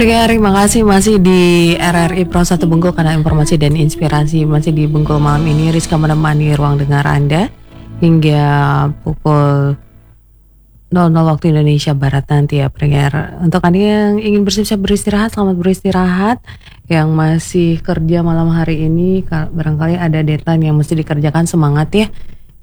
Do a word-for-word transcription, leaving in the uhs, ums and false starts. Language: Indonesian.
Pendengar, terima kasih masih di R R I Pro satu Bengkulu karena informasi dan inspirasi masih di Bengkulu malam ini. Rizka menemani ruang dengar Anda hingga pukul nol nol waktu Indonesia Barat nanti ya pendengar. Untuk Anda yang ingin bersiap-siap beristirahat, selamat beristirahat. Yang masih kerja malam hari ini barangkali ada deadline yang mesti dikerjakan, semangat ya.